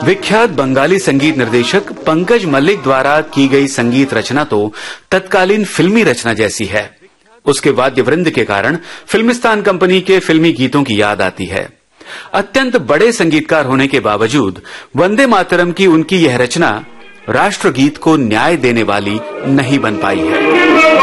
विख्यात बंगाली संगीत निर्देशक पंकज मल्लिक द्वारा की गई संगीत रचना तो तत्कालीन फिल्मी रचना जैसी है। उसके वाद्य वृंद के कारण फिल्मिस्तान कंपनी के फिल्मी गीतों की याद आती है। अत्यंत बड़े संगीतकार होने के बावजूद वंदे मातरम की उनकी यह रचना राष्ट्रगीत को न्याय देने वाली नहीं बन पाई है।